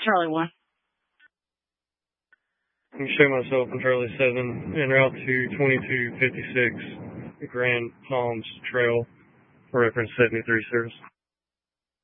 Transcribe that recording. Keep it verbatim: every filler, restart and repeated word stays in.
Charlie one. I'm show myself in Charlie seven en route to twenty-two fifty-six Grand Palms Trail, reference seventy-three service.